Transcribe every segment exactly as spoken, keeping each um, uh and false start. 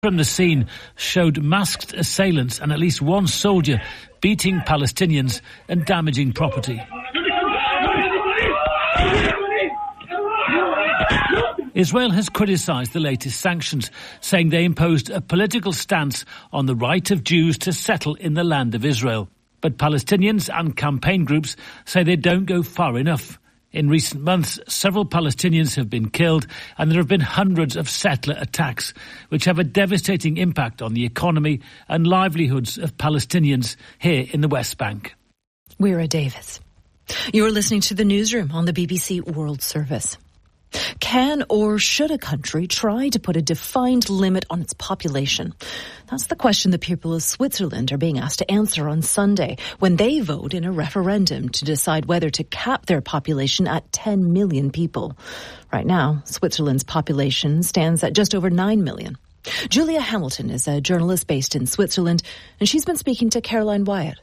from the scene showed masked assailants and at least one soldier beating Palestinians and damaging property. Israel has criticised the latest sanctions, saying they imposed a political stance on the right of Jews to settle in the land of Israel. But Palestinians and campaign groups say they don't go far enough. In recent months, several Palestinians have been killed and there have been hundreds of settler attacks, which have a devastating impact on the economy and livelihoods of Palestinians here in the West Bank. Weira Davis. You're listening to the Newsroom on the B B C World Service. Can or should a country try to put a defined limit on its population? That's the question the people of Switzerland are being asked to answer on Sunday when they vote in a referendum to decide whether to cap their population at ten million people. Right now, Switzerland's population stands at just over nine million. Julia Hamilton is a journalist based in Switzerland, and she's been speaking to Caroline Wyatt.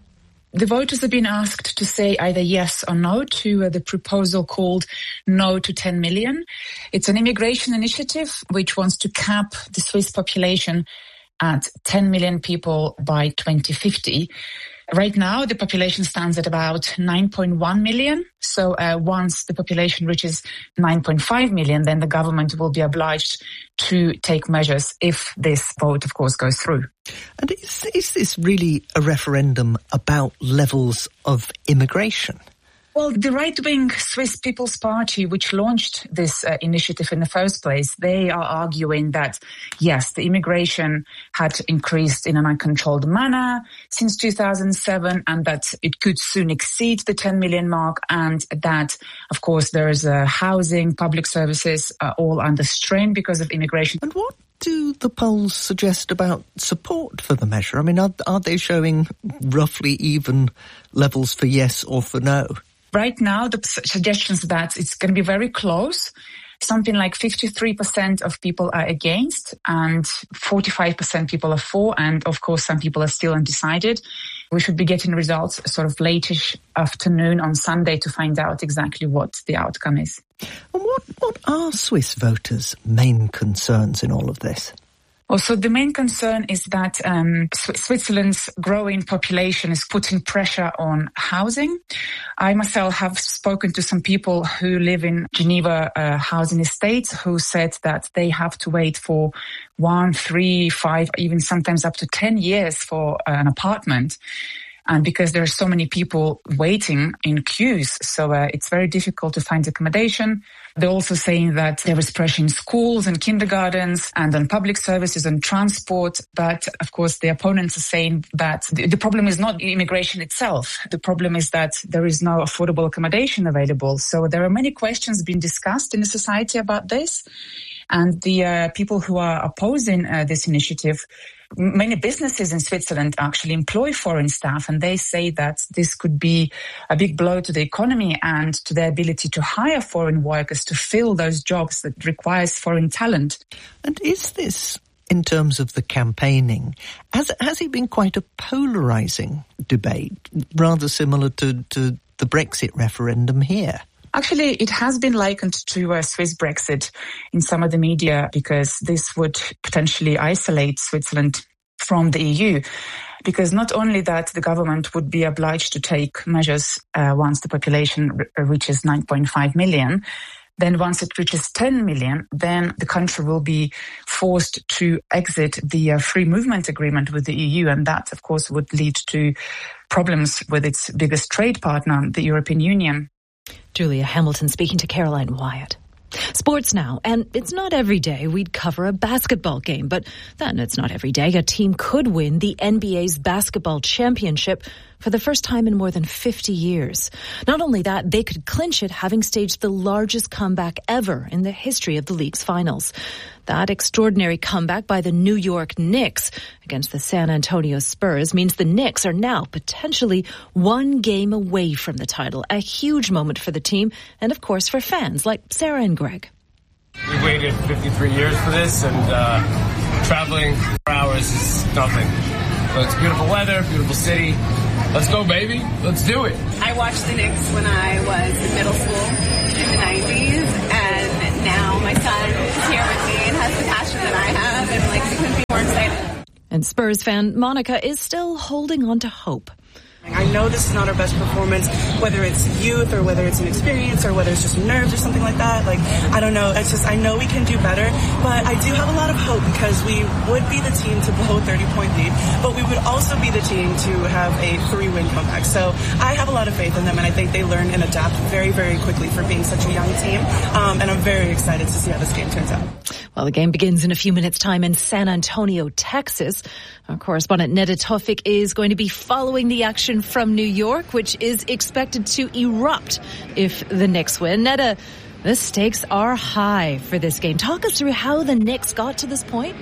The voters have been asked to say either yes or no to uh, the proposal called No to ten million. It's an immigration initiative which wants to cap the Swiss population at ten million people by twenty fifty. Right now, the population stands at about nine point one million. So uh, once the population reaches nine point five million, then the government will be obliged to take measures if this vote, of course, goes through. And is, is this really a referendum about levels of immigration? Well, the right-wing Swiss People's Party, which launched this uh, initiative in the first place, they are arguing that, yes, the immigration had increased in an uncontrolled manner since two thousand seven and that it could soon exceed the ten million mark and that, of course, there is uh, housing, public services uh, all under strain because of immigration. And what do the polls suggest about support for the measure? I mean, are, are they showing roughly even levels for yes or for no? Right now, the suggestions that it's going to be very close. Something like fifty-three percent of people are against and forty-five percent people are for. And of course, some people are still undecided. We should be getting results sort of late-ish afternoon on Sunday to find out exactly what the outcome is. And what, what are Swiss voters' main concerns in all of this? Also, the main concern is that um, Switzerland's growing population is putting pressure on housing. I myself have spoken to some people who live in Geneva uh, housing estates who said that they have to wait for one, three, five, even sometimes up to ten years for an apartment. And because there are so many people waiting in queues, so uh, it's very difficult to find accommodation. They're also saying that there is pressure in schools and kindergartens and on public services and transport. But of course, the opponents are saying that the, the problem is not immigration itself. The problem is that there is no affordable accommodation available. So there are many questions being discussed in the society about this. And the uh, people who are opposing uh, this initiative, many businesses in Switzerland actually employ foreign staff, and they say that this could be a big blow to the economy and to their ability to hire foreign workers to fill those jobs that requires foreign talent. And is this, in terms of the campaigning, has, has it been quite a polarising debate, rather similar to, to the Brexit referendum here? Actually, it has been likened to a Swiss Brexit in some of the media because this would potentially isolate Switzerland from the E U. Because not only that, the government would be obliged to take measures uh, once the population re- reaches nine point five million. Then once it reaches ten million, then the country will be forced to exit the uh, free movement agreement with the E U. And that, of course, would lead to problems with its biggest trade partner, the European Union. Julia Hamilton speaking to Caroline Wyatt. Sports now, and it's not every day we'd cover a basketball game, but then it's not every day a team could win the N B A's basketball championship for the first time in more than fifty years. Not only that, they could clinch it having staged the largest comeback ever in the history of the league's finals. That extraordinary comeback by the New York Knicks against the San Antonio Spurs means the Knicks are now potentially one game away from the title. A huge moment for the team and, of course, for fans like Sarah and Greg. We waited fifty-three years for this, and uh, traveling four hours is nothing. So it's beautiful weather, beautiful city. Let's go, baby. Let's do it. I watched the Knicks when I was in middle school in the nineties, and now my son is here with me and has the passion that I have, and like we couldn't be more excited. And Spurs fan Monica is still holding on to hope. I know this is not our best performance, whether it's youth or whether it's an experience or whether it's just nerves or something like that. Like, I don't know. It's just, I know we can do better, but I do have a lot of hope because we would be the team to blow a thirty-point lead, but we would also be the team to have a three-win comeback. So I have a lot of faith in them, and I think they learn and adapt very, very quickly for being such a young team, um, and I'm very excited to see how this game turns out. Well, the game begins in a few minutes' time in San Antonio, Texas. Our correspondent Neda Tawfik is going to be following the action from New York, which is expected to erupt if the Knicks win. Neda, the stakes are high for this game. Talk us through how the Knicks got to this point.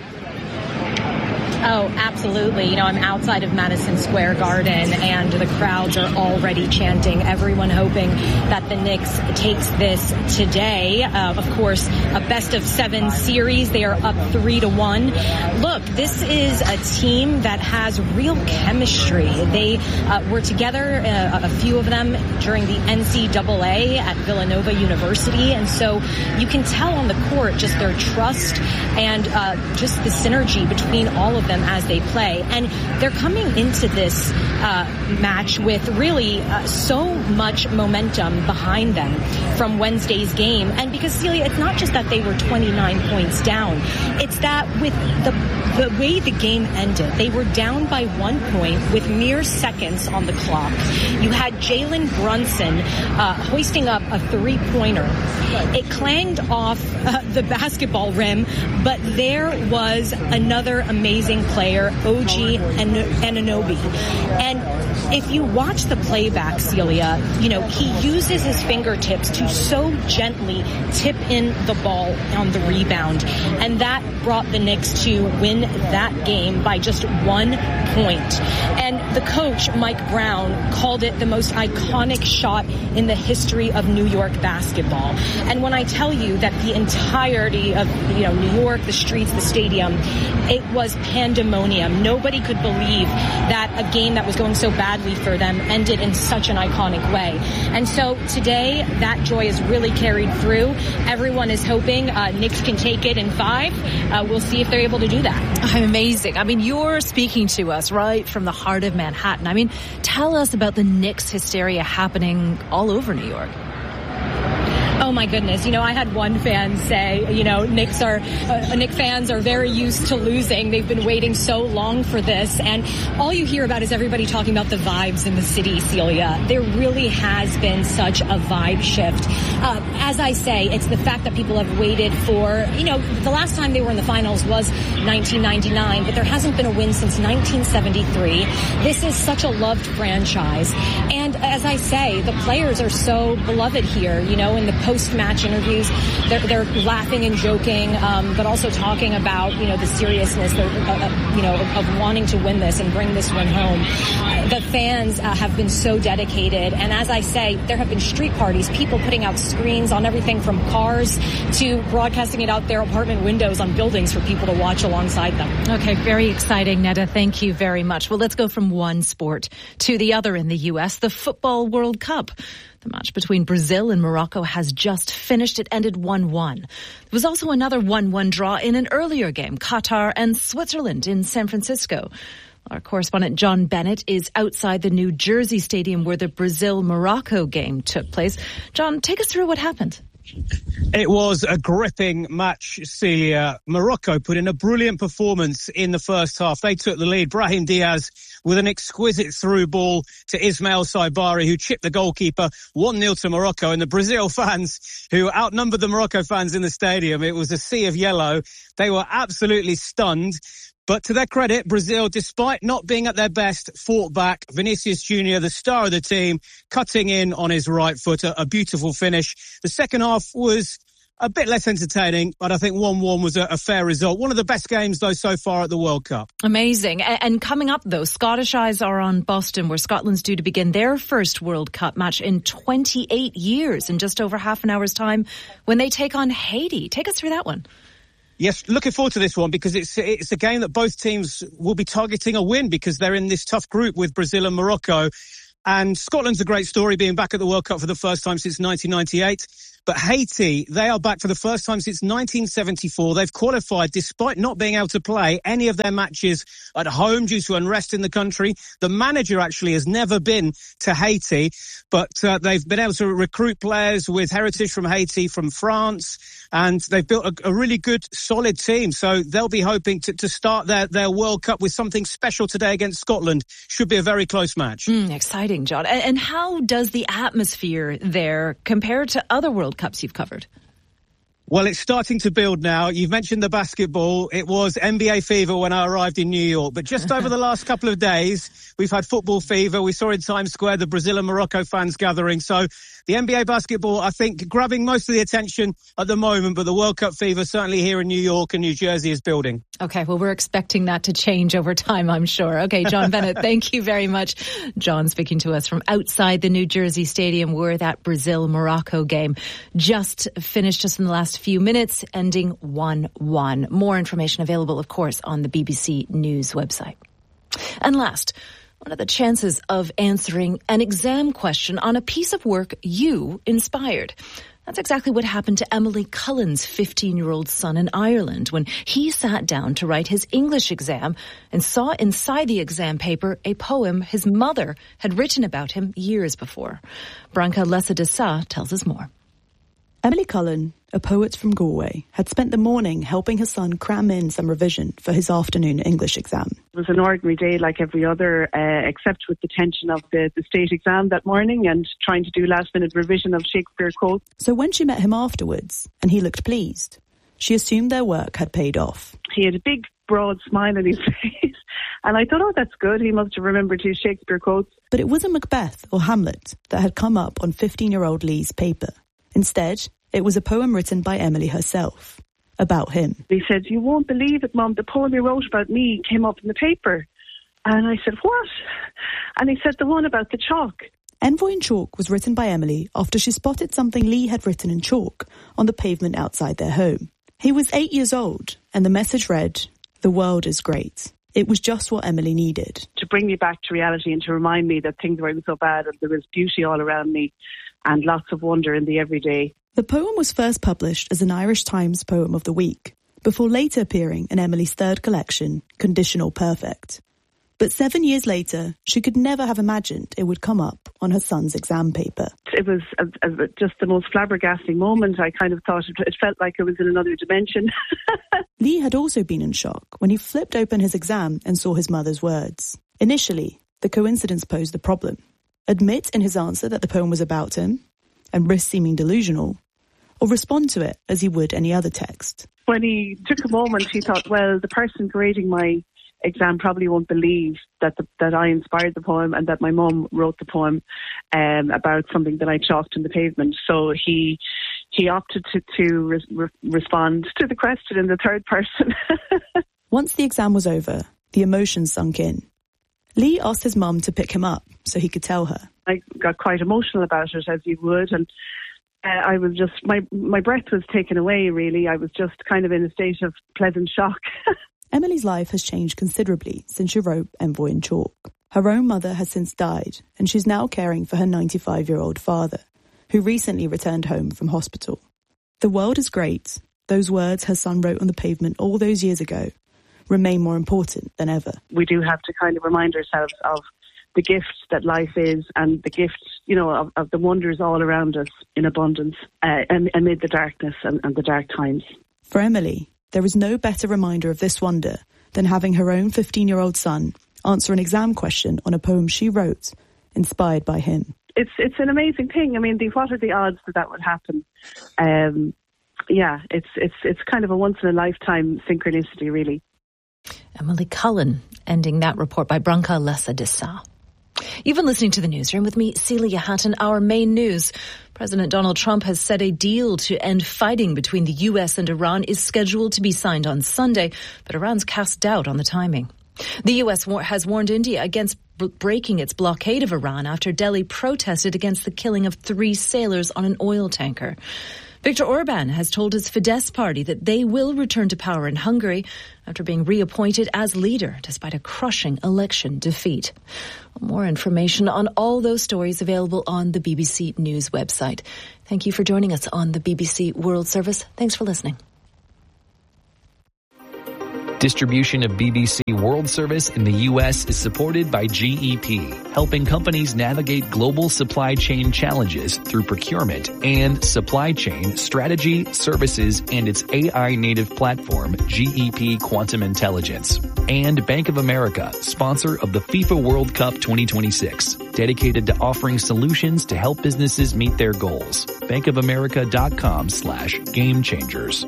Oh, absolutely. You know, I'm outside of Madison Square Garden, and the crowds are already chanting, everyone hoping that the Knicks takes this today. Uh, of course, a best of seven series. They are up three to one. Look, this is a team that has real chemistry. They uh, were together, uh, a few of them, during the N C double A at Villanova University, and so you can tell on the court just their trust and uh, just the synergy between all of them as they play. And they're coming into this uh, match with really uh, so much momentum behind them from Wednesday's game. And because, Celia, it's not just that they were twenty-nine points down. It's that with the the way the game ended, they were down by one point with mere seconds on the clock. You had Jalen Brunson uh, hoisting up a three-pointer. It clanged off uh, the basketball rim, but there was another amazing player, O G Anunoby. And if you watch the playback, Celia, you know, he uses his fingertips to so gently tip in the ball on the rebound. And that brought the Knicks to win that game by just one point. And the coach, Mike Brown, called it the most iconic shot in the history of New York basketball. And when I tell you that the entirety of, you know, New York, the streets, the stadium, it was pandemonium. Nobody could believe that a game that was going so badly for them ended in such an iconic way. And so today, that joy is really carried through. Everyone is hoping uh, Knicks can take it in five. Uh, we'll see if they're able to do that. Amazing. I mean, you're speaking to us right from the heart of Manhattan. I mean, tell us about the Knicks hysteria happening all over New York. Oh my goodness. You know, I had one fan say, you know, Knicks are, uh, Knicks fans are very used to losing. They've been waiting so long for this. And all you hear about is everybody talking about the vibes in the city, Celia. There really has been such a vibe shift. Uh, as I say, it's the fact that people have waited for, you know, the last time they were in the finals was nineteen ninety-nine, but there hasn't been a win since nineteen seventy-three. This is such a loved franchise. And as I say, the players are so beloved here, you know, in the post-match interviews, they're, they're laughing and joking, um, but also talking about, you know, the seriousness, the, uh, you know, of, of wanting to win this and bring this one home. Uh, the fans uh, have been so dedicated, and as I say, there have been street parties, people putting out screens on everything from cars to broadcasting it out their apartment windows on buildings for people to watch alongside them. Okay, very exciting, Neda. Thank you very much. Well, let's go from one sport to the other in the U S, the Football World Cup. The match between Brazil and Morocco has just finished. It ended one one. There was also another one one draw in an earlier game, Qatar and Switzerland in San Francisco. Our correspondent John Bennett is outside the New Jersey Stadium where the Brazil-Morocco game took place. John, take us through what happened. It was a gripping match, Celia. Morocco put in a brilliant performance in the first half. They took the lead. Brahim Diaz with an exquisite through ball to Ismail Saibari, who chipped the goalkeeper one nil to Morocco. And the Brazil fans, who outnumbered the Morocco fans in the stadium, it was a sea of yellow. They were absolutely stunned. But to their credit, Brazil, despite not being at their best, fought back. Vinicius Junior, the star of the team, cutting in on his right foot, a, a beautiful finish. The second half was a bit less entertaining, but I think one one was a, a fair result. One of the best games, though, so far at the World Cup. Amazing. And coming up, though, Scottish eyes are on Boston, where Scotland's due to begin their first World Cup match in twenty-eight years, in just over half an hour's time, when they take on Haiti. Take us through that one. Yes, looking forward to this one because it's it's a game that both teams will be targeting a win because they're in this tough group with Brazil and Morocco. And Scotland's a great story, being back at the World Cup for the first time since nineteen ninety-eight. But Haiti, they are back for the first time since nineteen seventy-four. They've qualified despite not being able to play any of their matches at home due to unrest in the country. The manager actually has never been to Haiti, but uh, they've been able to recruit players with heritage from Haiti, from France, and they've built a, a really good, solid team. So they'll be hoping to, to start their, their World Cup with something special today against Scotland. Should be a very close match. Mm, exciting, John. And, and how does the atmosphere there compare to other World Cups you've covered? Well, it's starting to build now. You've mentioned the basketball. It was N B A fever when I arrived in New York. But just over the last couple of days, we've had football fever. We saw in Times Square the Brazil and Morocco fans gathering. So the N B A basketball, I think, grabbing most of the attention at the moment. But the World Cup fever, certainly here in New York and New Jersey, is building. Okay, well, we're expecting that to change over time, I'm sure. Okay, John Bennett, thank you very much. John speaking to us from outside the New Jersey Stadium where that Brazil-Morocco game just finished just in the last few minutes, ending one one. More information available, of course, on the B B C News website. And last, what are the chances of answering an exam question on a piece of work you inspired? That's exactly what happened to Emily Cullen's fifteen-year-old son in Ireland when he sat down to write his English exam and saw inside the exam paper a poem his mother had written about him years before. Branca Lessa de Sa tells us more. Emily Cullen, a poet from Galway, had spent the morning helping her son cram in some revision for his afternoon English exam. It was an ordinary day like every other, uh, except with the tension of the, the state exam that morning and trying to do last-minute revision of Shakespeare quotes. So when she met him afterwards, and he looked pleased, she assumed their work had paid off. He had a big, broad smile on his face, and I thought, oh, that's good. He must have remembered his Shakespeare quotes. But it wasn't Macbeth or Hamlet that had come up on fifteen-year-old Lee's paper. Instead, it was a poem written by Emily herself, about him. He said, "You won't believe it, Mum, the poem you wrote about me came up in the paper." And I said, "What?" And he said, "The one about the chalk." Envoy in Chalk was written by Emily after she spotted something Lee had written in chalk on the pavement outside their home. He was eight years old, and the message read, "The world is great." It was just what Emily needed. To bring me back to reality and to remind me that things weren't so bad and there was beauty all around me and lots of wonder in the everyday. The poem was first published as an Irish Times Poem of the Week, before later appearing in Emily's third collection, Conditional Perfect. But seven years later, she could never have imagined it would come up on her son's exam paper. It was a, a, just the most flabbergasting moment. I kind of thought it, it felt like it was in another dimension. Lee had also been in shock when he flipped open his exam and saw his mother's words. Initially, the coincidence posed a problem. Admit in his answer that the poem was about him, and risk seeming delusional, or respond to it as he would any other text. When he took a moment, he thought, well, the person grading my exam probably won't believe that the, that I inspired the poem and that my mum wrote the poem um, about something that I chalked in the pavement. So he he opted to, to re- re- respond to the question in the third person. Once the exam was over, the emotions sunk in. Lee asked his mum to pick him up so he could tell her. I got quite emotional about it, as you would, and uh, I was just, my, my breath was taken away, really. I was just kind of in a state of pleasant shock. Emily's life has changed considerably since she wrote Envoy in Chalk. Her own mother has since died, and she's now caring for her ninety-five-year-old father, who recently returned home from hospital. The world is great. Those words her son wrote on the pavement all those years ago remain more important than ever. We do have to kind of remind ourselves of the gift that life is and the gift, you know, of, of the wonders all around us in abundance uh, and amid the darkness and, and the dark times. For Emily, there is no better reminder of this wonder than having her own fifteen-year-old son answer an exam question on a poem she wrote, inspired by him. It's it's an amazing thing. I mean, the, what are the odds that that would happen? Um, yeah, it's it's it's kind of a once-in-a-lifetime synchronicity, really. Emily Cullen, ending that report by Branca Lessa de Sa. You've been listening to the Newsroom with me, Celia Hatton. Our main news. President Donald Trump has said a deal to end fighting between the U S and Iran is scheduled to be signed on Sunday, but Iran's cast doubt on the timing. The U S has warned India against breaking its blockade of Iran after Delhi protested against the killing of three sailors on an oil tanker. Viktor Orban has told his Fidesz party that they will return to power in Hungary after being reappointed as leader despite a crushing election defeat. More information on all those stories available on the B B C News website. Thank you for joining us on the B B C World Service. Thanks for listening. Distribution of B B C World Service in the U S is supported by G E P, helping companies navigate global supply chain challenges through procurement and supply chain strategy, services, and its A I-native platform, G E P Quantum Intelligence. And Bank of America, sponsor of the FIFA World Cup twenty twenty-six, dedicated to offering solutions to help businesses meet their goals. bankofamerica.com slash game changers.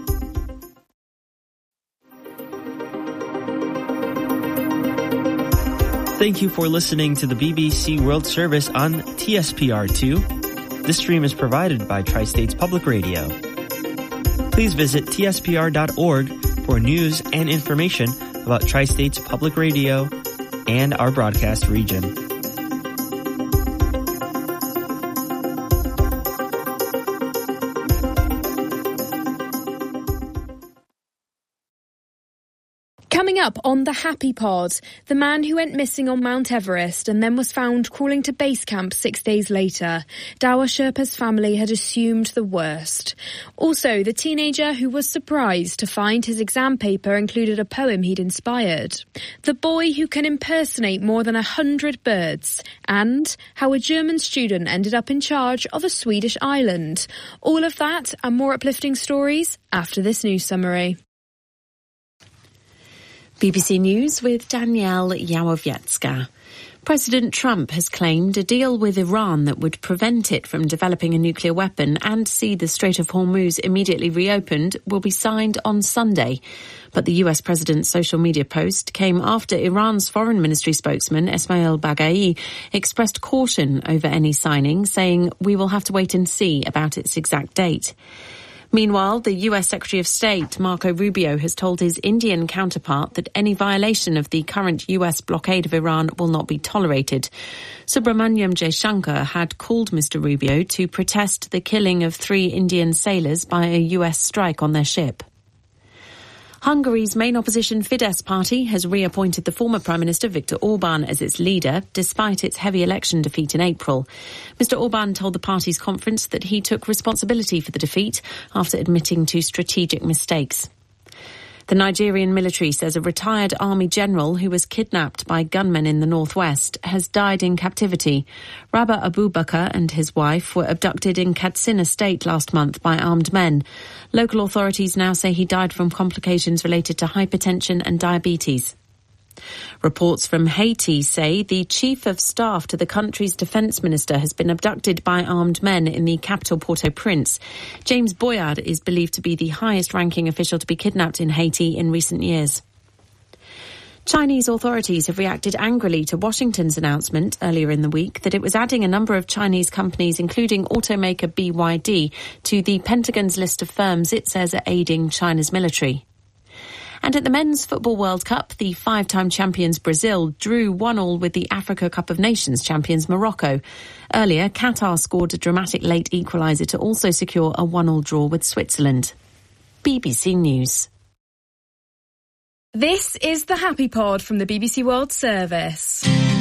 Thank you for listening to the B B C World Service on T S P R two. This stream is provided by Tri-States Public Radio. Please visit T S P R dot org for news and information about Tri-States Public Radio and our broadcast region. Coming up on the Happy Pod, the man who went missing on Mount Everest and then was found crawling to base camp six days later. Dawa Sherpa's family had assumed the worst. Also, the teenager who was surprised to find his exam paper included a poem he'd inspired. The boy who can impersonate more than a hundred birds. And how a German student ended up in charge of a Swedish island. All of that and more uplifting stories after this news summary. B B C News with Danielle Yawowiecka. President Trump has claimed a deal with Iran that would prevent it from developing a nuclear weapon and see the Strait of Hormuz immediately reopened will be signed on Sunday. But the U S president's social media post came after Iran's foreign ministry spokesman Esmail Baghai expressed caution over any signing, saying, "We will have to wait and see about its exact date." Meanwhile, the U S Secretary of State, Marco Rubio, has told his Indian counterpart that any violation of the current U S blockade of Iran will not be tolerated. Subramanyam Jaishankar had called Mister Rubio to protest the killing of three Indian sailors by a U S strike on their ship. Hungary's main opposition Fidesz party has reappointed the former Prime Minister Viktor Orban as its leader, despite its heavy election defeat in April. Mister Orban told the party's conference that he took responsibility for the defeat after admitting to strategic mistakes. The Nigerian military says a retired army general who was kidnapped by gunmen in the northwest has died in captivity. Rabah Abubakar and his wife were abducted in Katsina State last month by armed men. Local authorities now say he died from complications related to hypertension and diabetes. Reports from Haiti say the chief of staff to the country's defence minister has been abducted by armed men in the capital Port-au-Prince. James Boyard is believed to be the highest-ranking official to be kidnapped in Haiti in recent years. Chinese authorities have reacted angrily to Washington's announcement earlier in the week that it was adding a number of Chinese companies, including automaker B Y D, to the Pentagon's list of firms it says are aiding China's military. And at the Men's Football World Cup, the five-time champions Brazil drew one all with the Africa Cup of Nations champions Morocco. Earlier, Qatar scored a dramatic late equaliser to also secure a one all draw with Switzerland. B B C News. This is the Happy Pod from the B B C World Service.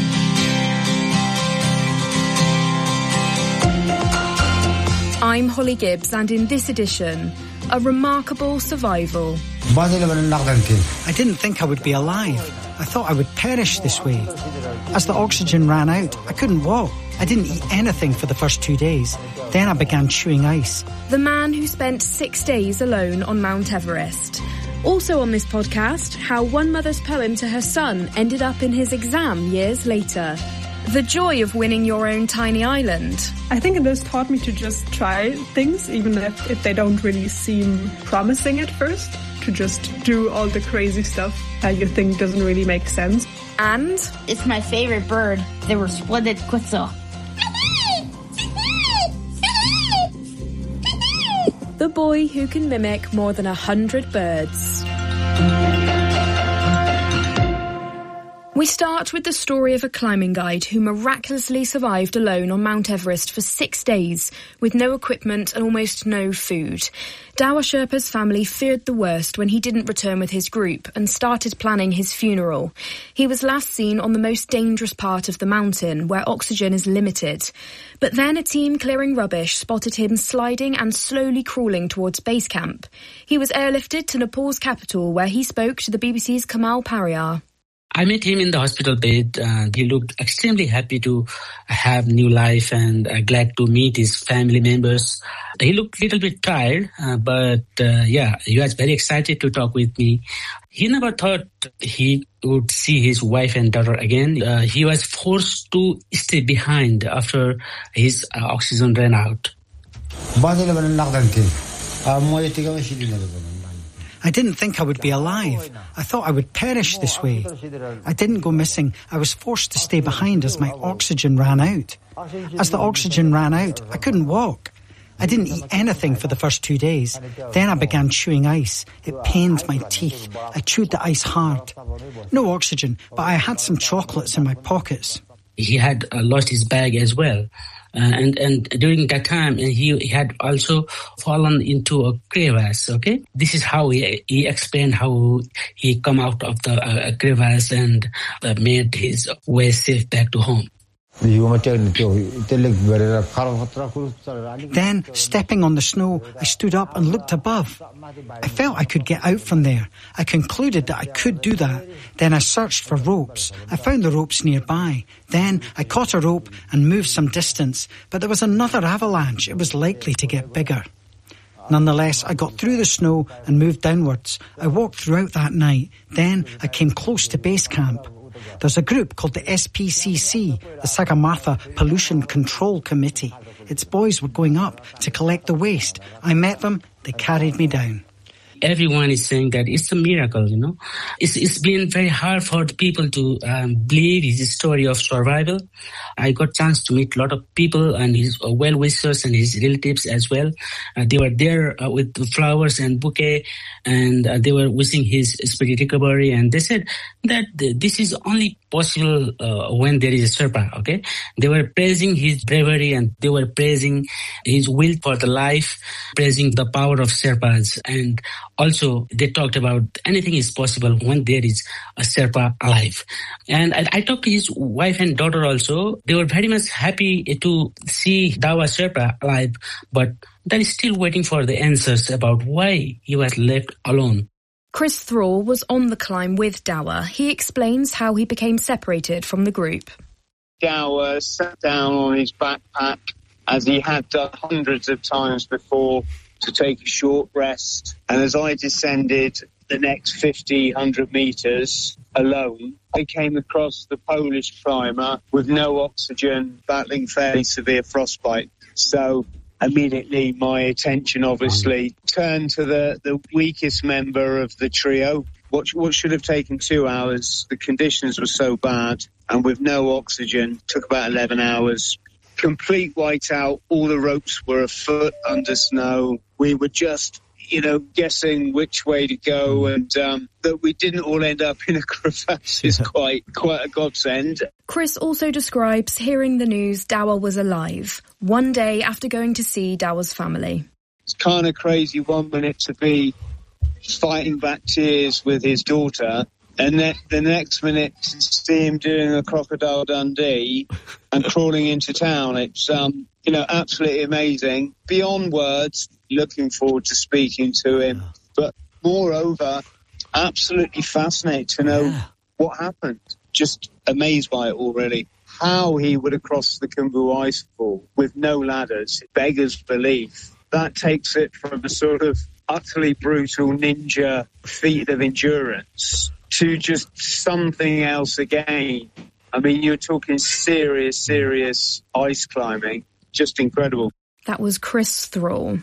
I'm Holly Gibbs, and in this edition, a remarkable survival. I didn't think I would be alive. I thought I would perish this way. As the oxygen ran out, I couldn't walk. I didn't eat anything for the first two days. Then I began chewing ice. The man who spent six days alone on Mount Everest. Also on this podcast, how one mother's poem to her son ended up in his exam years later. The joy of winning your own tiny island. I think it has taught me to just try things, even if, if they don't really seem promising at first. To just do all the crazy stuff that you think doesn't really make sense. And it's my favorite bird. They were splendid quetzal. The boy who can mimic more than a hundred birds. We start with the story of a climbing guide who miraculously survived alone on Mount Everest for six days with no equipment and almost no food. Dawa Sherpa's family feared the worst when he didn't return with his group and started planning his funeral. He was last seen on the most dangerous part of the mountain, where oxygen is limited. But then a team clearing rubbish spotted him sliding and slowly crawling towards base camp. He was airlifted to Nepal's capital, where he spoke to the B B C's Kamal Pariar. I met him in the hospital bed. Uh, he looked extremely happy to have new life and uh, glad to meet his family members. He looked a little bit tired, uh, but uh, yeah, he was very excited to talk with me. He never thought he would see his wife and daughter again. Uh, he was forced to stay behind after his uh, oxygen ran out. I didn't think I would be alive. I thought I would perish this way. I didn't go missing. I was forced to stay behind as my oxygen ran out. As the oxygen ran out, I couldn't walk. I didn't eat anything for the first two days. Then I began chewing ice. It pained my teeth. I chewed the ice hard. No oxygen, but I had some chocolates in my pockets. He had uh, lost his bag as well. Uh, and, and during that time, he, he had also fallen into a crevasse, okay? This is how he, he explained how he come out of the uh, crevasse and uh, made his way safe back to home. Then, stepping on the snow, I stood up and looked above. I felt I could get out from there. I concluded that I could do that. Then I searched for ropes. I found the ropes nearby. Then I caught a rope and moved some distance, but there was another avalanche. It was likely to get bigger. Nonetheless, I got through the snow and moved downwards. I walked throughout that night. Then I came close to base camp. There's a group called the S P C C, the Sagarmatha Pollution Control Committee. Its boys were going up to collect the waste. I met them, they carried me down. Everyone is saying that it's a miracle, you know. It's, it's been very hard for the people to um, believe his story of survival. I got a chance to meet a lot of people and his uh, well-wishers and his relatives as well. Uh, they were there uh, with flowers and bouquet, and uh, they were wishing his speedy recovery. And they said that th- this is only possible uh, when there is a Sherpa, okay? They were praising his bravery and they were praising his will for the life, praising the power of Sherpas. And also, they talked about anything is possible when there is a Sherpa alive. And I, I talked to his wife and daughter also. They were very much happy to see Dawa Sherpa alive, but they're still waiting for the answers about why he was left alone. Chris Thrall was on the climb with Dawa. He explains how he became separated from the group. Dawa sat down on his backpack, as he had done hundreds of times before, to take a short rest. And as I descended the next fifty, one hundred metres alone, I came across the Polish climber with no oxygen, battling fairly severe frostbite. So immediately my attention obviously turned to the, the weakest member of the trio. What, what should have taken two hours, the conditions were so bad, and with no oxygen, took about eleven hours. Complete whiteout, all the ropes were a foot under snow. We were just, you know, guessing which way to go, and um, that we didn't all end up in a crevasse is quite, quite a godsend. Chris also describes hearing the news Dawa was alive, one day after going to see Dawa's family. It's kind of crazy one minute to be fighting back tears with his daughter, and then the next minute to see him doing a Crocodile Dundee and crawling into town. It's, um, you know, absolutely amazing. Beyond words, looking forward to speaking to him. But moreover, absolutely fascinated to know yeah. what happened. Just amazed by it already. How he would have crossed the Khumbu Icefall with no ladders beggars belief. That takes it from a sort of utterly brutal ninja feat of endurance to just something else again. I mean, you're talking serious, serious ice climbing. Just incredible. That was Chris Thrall.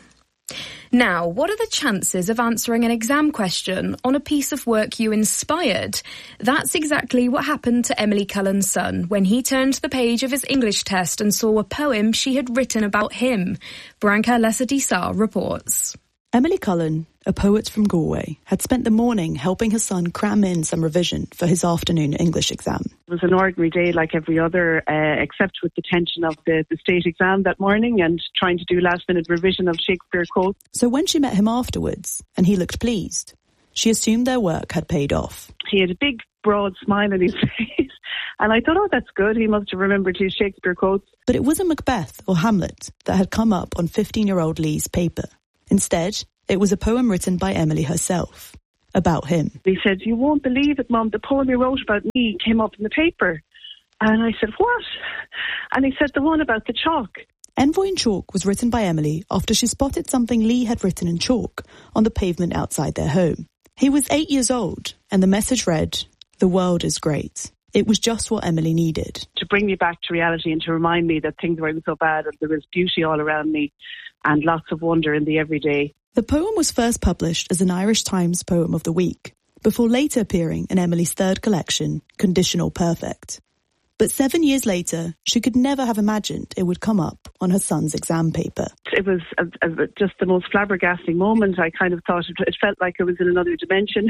Now, what are the chances of answering an exam question on a piece of work you inspired? That's exactly what happened to Emily Cullen's son when he turned the page of his English test and saw a poem she had written about him. Branka Lesadisar reports. Emily Cullen a poet from Galway, had spent the morning helping her son cram in some revision for his afternoon English exam. It was an ordinary day like every other, uh, except with the tension of the, the state exam that morning and trying to do last-minute revision of Shakespeare quotes. So when she met him afterwards, and he looked pleased, she assumed their work had paid off. He had a big, broad smile on his face, and I thought, oh, that's good. He must have remembered his Shakespeare quotes. But it wasn't Macbeth or Hamlet that had come up on fifteen-year-old Lee's paper. Instead, it was a poem written by Emily herself, about him. He said, you won't believe it, Mum, the poem you wrote about me came up in the paper. And I said, what? And he said, the one about the chalk. Envoy in Chalk was written by Emily after she spotted something Lee had written in chalk on the pavement outside their home. He was eight years old, and the message read, "The world is great." It was just what Emily needed. To bring me back to reality and to remind me that things weren't so bad and there was beauty all around me and lots of wonder in the everyday. The poem was first published as an Irish Times Poem of the Week, before later appearing in Emily's third collection, Conditional Perfect. But seven years later, she could never have imagined it would come up on her son's exam paper. It was a, a, just the most flabbergasting moment. I kind of thought it, it felt like it was in another dimension.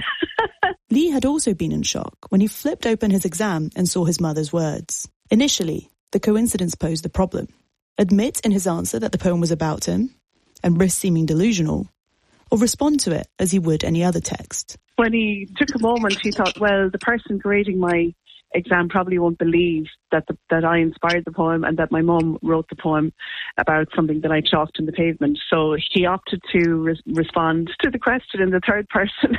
Lee had also been in shock when he flipped open his exam and saw his mother's words. Initially, the coincidence posed a problem. Admit in his answer that the poem was about him, and risk seeming delusional, or respond to it as he would any other text. When he took a moment, he thought, well, the person grading my exam probably won't believe that the, that I inspired the poem and that my mum wrote the poem about something that I chalked in the pavement. So he opted to re- respond to the question in the third person.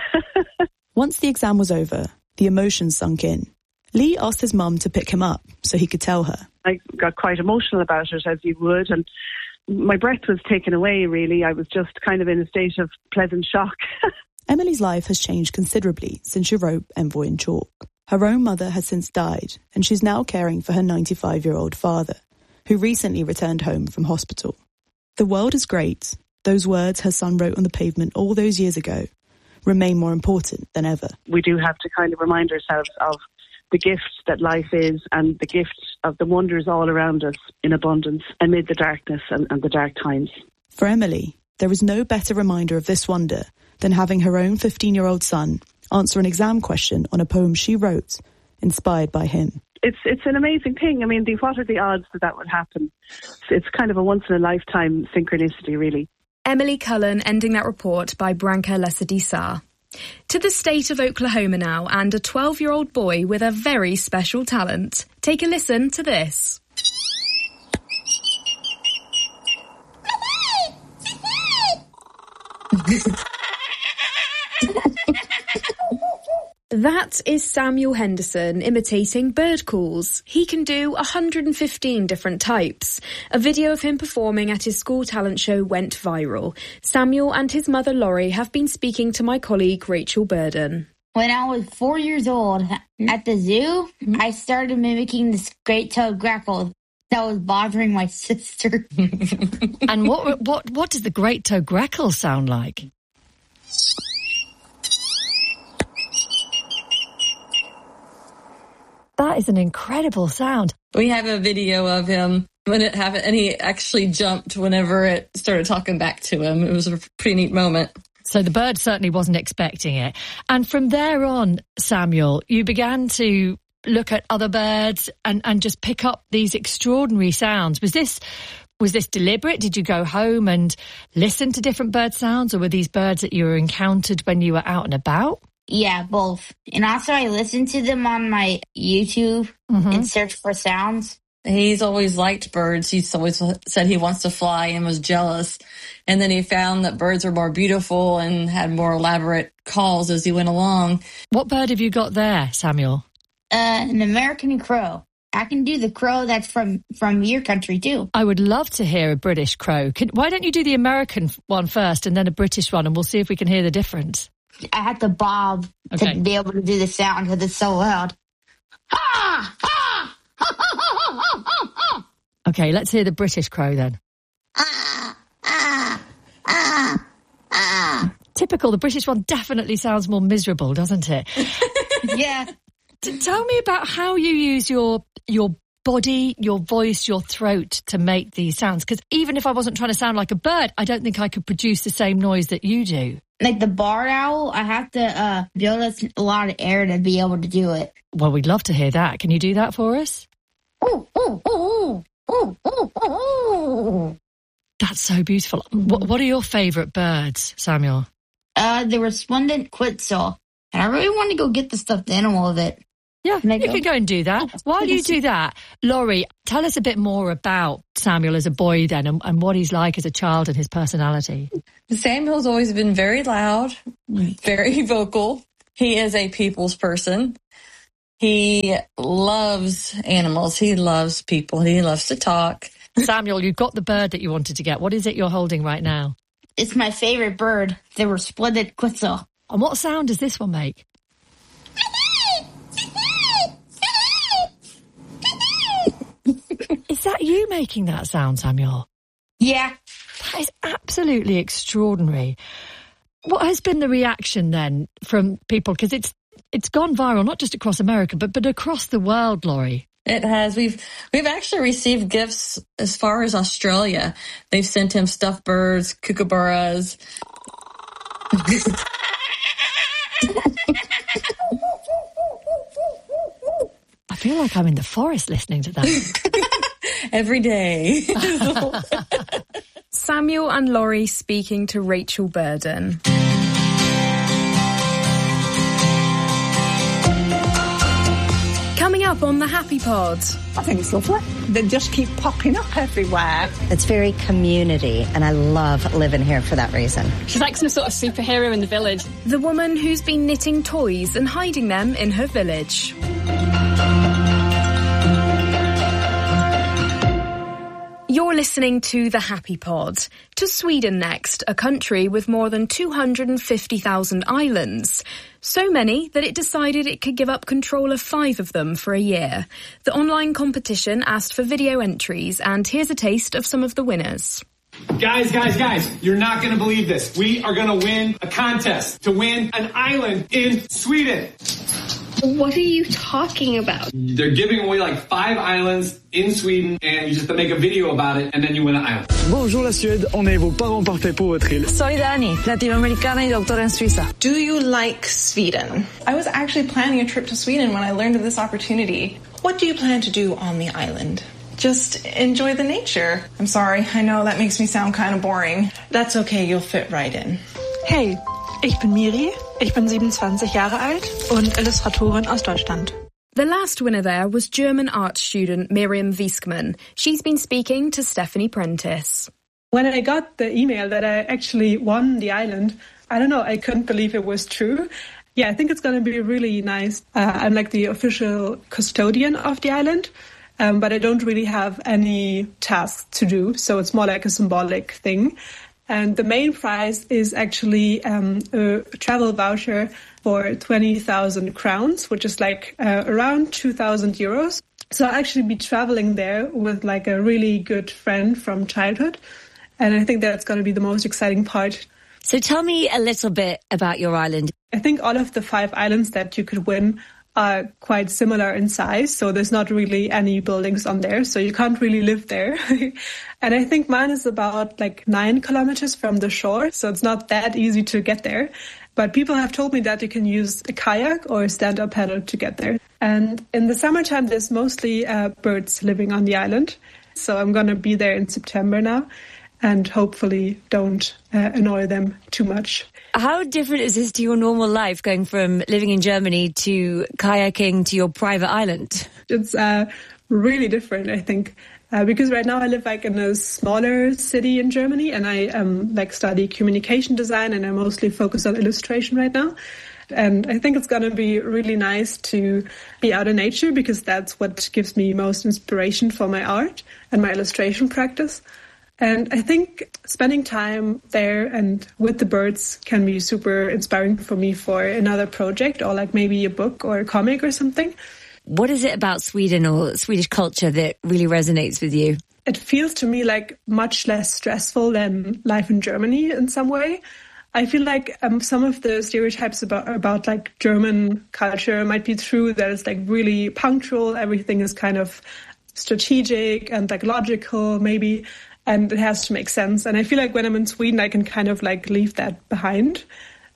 Once the exam was over, the emotions sunk in. Lee asked his mum to pick him up so he could tell her. I got quite emotional about it, as you would, and my breath was taken away, really. I was just kind of in a state of pleasant shock. Emily's life has changed considerably since she wrote Envoy in Chalk. Her own mother has since died, and she's now caring for her ninety-five-year-old father, who recently returned home from hospital. The world is great. Those words her son wrote on the pavement all those years ago remain more important than ever. We do have to kind of remind ourselves of the gift that life is and the gift of the wonders all around us in abundance amid the darkness and, and the dark times. For Emily, there is no better reminder of this wonder than having her own fifteen-year-old son answer an exam question on a poem she wrote, inspired by him. It's it's an amazing thing. I mean, the, what are the odds that that would happen? It's kind of a once-in-a-lifetime synchronicity, really. Emily Cullen ending that report by Branka Lesadisa. To the state of Oklahoma now, and a twelve-year-old boy with a very special talent. Take a listen to this. That is Samuel Henderson imitating bird calls. He can do one hundred fifteen different types. A video of him performing at his school talent show went viral. Samuel and his mother Laurie have been speaking to my colleague Rachel Burden. When I was four years old at the zoo, I started mimicking this great-toed grackle that was bothering my sister. And what what what does the great-toed grackle sound like? That is an incredible sound. We have a video of him when it happened, and he actually jumped whenever it started talking back to him. It was a pretty neat moment. So the bird certainly wasn't expecting it. And from there on, Samuel, you began to look at other birds and, and just pick up these extraordinary sounds. Was this was this deliberate? Did you go home and listen to different bird sounds, or were these birds that you were encountered when you were out and about? Yeah, both. And also I listened to them on my YouTube mm-hmm. and searched for sounds. He's always liked birds. He's always said he wants to fly and was jealous. And then he found that birds are more beautiful and had more elaborate calls as he went along. What bird have you got there, Samuel? Uh, an American crow. I can do the crow that's from, from your country, too. I would love to hear a British crow. Can, why don't you do the American one first and then a British one, and we'll see if we can hear the difference. I had to bob okay. to be able to do the sound because it's so loud. Ha! Ha! Okay, let's hear the British crow then. Ah, ah, ah, ah. Typical. The British one definitely sounds more miserable, doesn't it? Yeah. T- tell me about how you use your your body, your voice, your throat to make these sounds. Because even if I wasn't trying to sound like a bird, I don't think I could produce the same noise that you do. Like the barred owl, I have to uh, build us a lot of air to be able to do it. Well, we'd love to hear that. Can you do that for us? Ooh, ooh, ooh, ooh, ooh, ooh, ooh. That's so beautiful. What, what are your favourite birds, Samuel? Uh, the resplendent quetzal. And I really want to go get the stuffed animal of it. Yeah, Can I you go? can go and do that. While you do that, Laurie, tell us a bit more about Samuel as a boy then and, and what he's like as a child and his personality. Samuel's always been very loud, very vocal. He is a people's person. He loves animals. He loves people. He loves to talk. Samuel, you've got the bird that you wanted to get. What is it you're holding right now? It's my favorite bird, the resplendent quetzal. And what sound does this one make? Is that you making that sound, Samuel? Yeah. That is absolutely extraordinary. What has been the reaction then from people? Because it's it's gone viral, not just across America, but but across the world, Laurie. It has. We've we've actually received gifts as far as Australia. They've sent him stuffed birds, kookaburras. I feel like I'm in the forest listening to that. Every day. Samuel and Laurie speaking to Rachel Burden. Coming up on the Happy Pod. I think it's lovely. They just keep popping up everywhere. It's very community, and I love living here for that reason. She's like some sort of superhero in the village. The woman who's been knitting toys and hiding them in her village. You're listening to The Happy Pod. To Sweden next, a country with more than two hundred fifty thousand islands. So many that it decided it could give up control of five of them for a year. The online competition asked for video entries, and here's a taste of some of the winners. Guys, guys, guys, you're not going to believe this. We are going to win a contest to win an island in Sweden. What are you talking about? They're giving away like five islands in Sweden, and you just have to make a video about it, and then you win an island. Bonjour la Suède, on est vos parents parfaits pour votre île. Soy Dani, latinoamericana y doctora en Suiza. Do you like Sweden? I was actually planning a trip to Sweden when I learned of this opportunity. What do you plan to do on the island? Just enjoy the nature. I'm sorry, I know that makes me sound kind of boring. That's okay, you'll fit right in. Hey, ich bin Miri, ich bin siebenundzwanzig Jahre alt und Illustratorin aus Deutschland. The last winner there was German art student Miriam Wieskman. She's been speaking to Stephanie Prentice. When I got the email that I actually won the island, I don't know, I couldn't believe it was true. Yeah, I think it's going to be really nice. Uh, I'm like the official custodian of the island, um, but I don't really have any tasks to do, so it's more like a symbolic thing. And the main prize is actually um, a travel voucher for twenty thousand crowns, which is like uh, around two thousand euros. So I'll actually be traveling there with like a really good friend from childhood. And I think that's going to be the most exciting part. So tell me a little bit about your island. I think all of the five islands that you could win are quite similar in size. So there's not really any buildings on there. So you can't really live there. And I think mine is about like nine kilometers from the shore. So it's not that easy to get there. But people have told me that you can use a kayak or a stand-up paddle to get there. And in the summertime, there's mostly uh, birds living on the island. So I'm going to be there in September now and hopefully don't uh, annoy them too much. How different is this to your normal life, going from living in Germany to kayaking to your private island? It's uh, really different, I think, uh, because right now I live like in a smaller city in Germany, and I um, like study communication design, and I mostly focus on illustration right now. And I think it's going to be really nice to be out in nature, because that's what gives me most inspiration for my art and my illustration practice. And I think spending time there and with the birds can be super inspiring for me for another project, or like maybe a book or a comic or something. What is it about Sweden or Swedish culture that really resonates with you? It feels to me like much less stressful than life in Germany in some way. I feel like um, some of the stereotypes about about like German culture might be true, that it's like really punctual, everything is kind of strategic and like logical maybe, and it has to make sense. And I feel like when I'm in Sweden, I can kind of like leave that behind.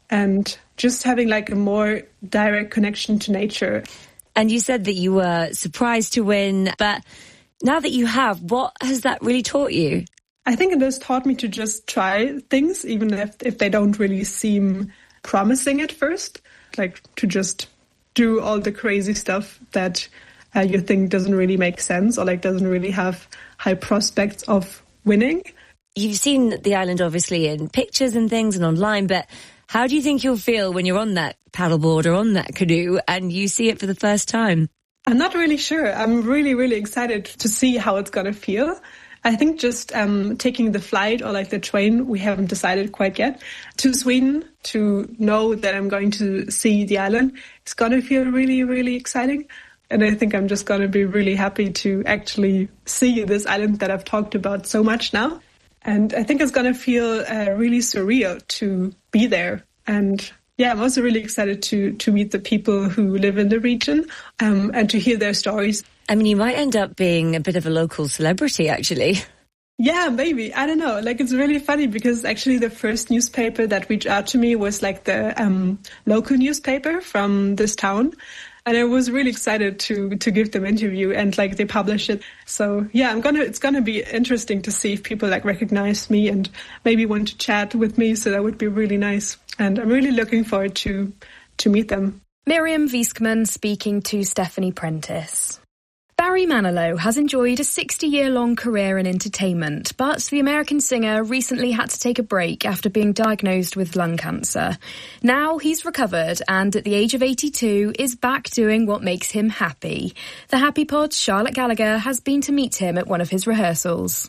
and just having like a more direct connection to nature. And you said that you were surprised to win, but now that you have, what has that really taught you? I think it has taught me to just try things, even if, if they don't really seem promising at first, like to just do all the crazy stuff that uh, you think doesn't really make sense or like doesn't really have high prospects of winning. You've seen the island obviously in pictures and things and online, but how do you think you'll feel when you're on that paddleboard or on that canoe and you see it for the first time? I'm not really sure. I'm really, really excited to see how it's going to feel. I think just um, taking the flight or like the train, we haven't decided quite yet, to Sweden to know that I'm going to see the island, it's going to feel really, really exciting. And I think I'm just going to be really happy to actually see this island that I've talked about so much now. And I think it's going to feel uh, really surreal to be there. And yeah, I'm also really excited to to meet the people who live in the region um, and to hear their stories. I mean, you might end up being a bit of a local celebrity, actually. Yeah, maybe. I don't know. Like, it's really funny because actually the first newspaper that reached out to me was like the um, local newspaper from this town. And I was really excited to to give them an interview and like they published it. So yeah, I'm gonna it's gonna be interesting to see if people like recognize me and maybe want to chat with me. So that would be really nice. And I'm really looking forward to to meet them. Miriam Wieskman speaking to Stephanie Prentice. Barry Manilow has enjoyed a sixty-year-long career in entertainment, but the American singer recently had to take a break after being diagnosed with lung cancer. Now he's recovered and at the age of eighty-two is back doing what makes him happy. The Happy Pod's Charlotte Gallagher has been to meet him at one of his rehearsals.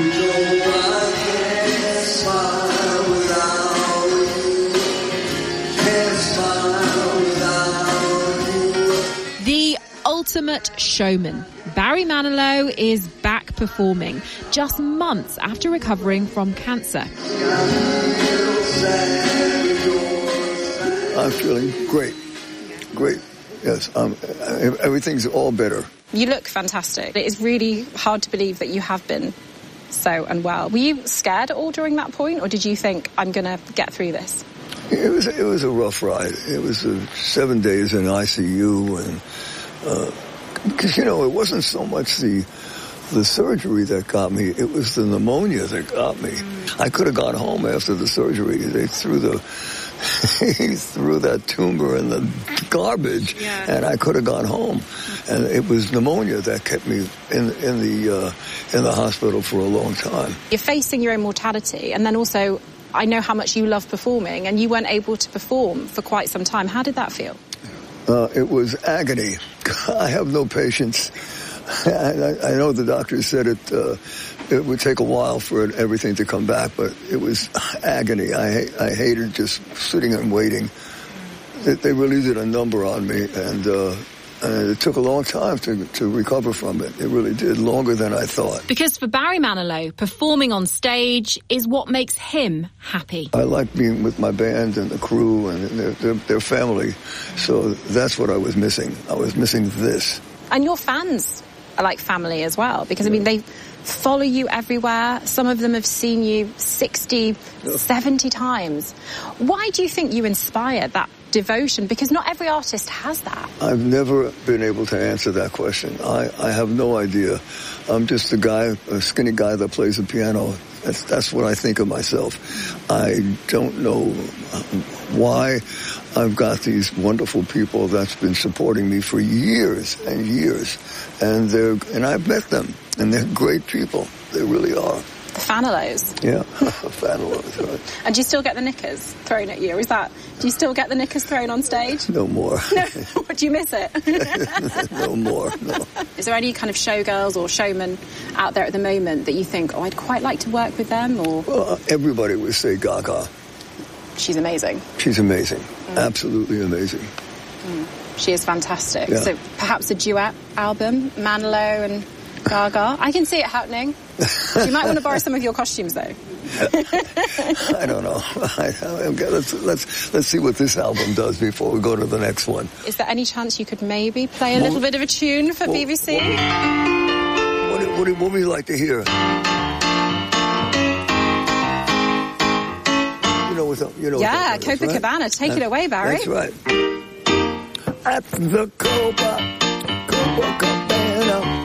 The ultimate showman. Barry Manilow is back performing just months after recovering from cancer. I'm feeling great. Great. Yes, um, everything's all better. You look fantastic. It is really hard to believe that you have been so unwell. Were you scared at all during that point, or did you think, I'm going to get through this? It was it was a rough ride. It was uh, seven days in I C U, and because uh, you know it wasn't so much the the surgery that got me; it was the pneumonia that got me. Mm. I could have gone home after the surgery. They threw the he threw that tumor in the garbage, yeah. and I could have gone home. And it was pneumonia that kept me in in the uh, in the hospital for a long time. You're facing your own mortality, and then also, I know how much you love performing, and you weren't able to perform for quite some time. How did that feel? Uh, it was agony. I have no patience. I, I know the doctor said it uh, it would take a while for it, everything to come back, but it was agony. I I hated just sitting and waiting. They, they really did a number on me, and uh, and it took a long time to to recover from it. It really did, longer than I thought. Because for Barry Manilow, performing on stage is what makes him happy. I like being with my band and the crew and their, their, their family, so that's what I was missing. I was missing this. And your fans are like family as well, because, I mean, they follow you everywhere. Some of them have seen you sixty, seventy times. Why do you think you inspire that devotion? Because not every artist has that. I've never been able to answer that question. I, I have no idea. I'm just a guy, a skinny guy that plays the piano. That's, that's what I think of myself. I don't know why I've got these wonderful people that's been supporting me for years and years. And they're, and I've met them, and they're great people. They really are. The Fanilows. Yeah, Fanilows, right. And do you still get the knickers thrown at you? Is that, do you still get the knickers thrown on stage? No more. No? Do you miss it? No more, no. Is there any kind of showgirls or showmen out there at the moment that you think, oh, I'd quite like to work with them? Or well, everybody would say Gaga. She's amazing. She's amazing. Mm. Absolutely amazing. Mm. She is fantastic. Yeah. So perhaps a duet album, Manilow and Gaga. I can see it happening. You might want to borrow some of your costumes, though. I don't know. I, I, let's, let's, let's see what this album does before we go to the next one. Is there any chance you could maybe play a little bit of a tune for well, B B C? What, what, what, what would you like to hear? You know what? You know. Yeah, what that is, Copacabana. right? Take That's, it away, Barry. That's right. At the Copa, Copacabana.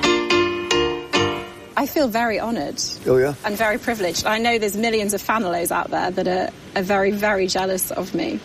I feel very honoured. Oh, yeah? And very privileged. I know there's millions of Fanilows out there that are, are very, very jealous of me.